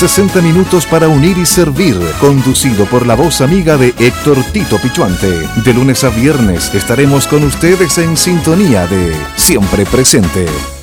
60 minutos para unir y servir, conducido por la voz amiga de Héctor Tito Pichuante. De lunes a viernes estaremos con ustedes en sintonía de Siempre Presente.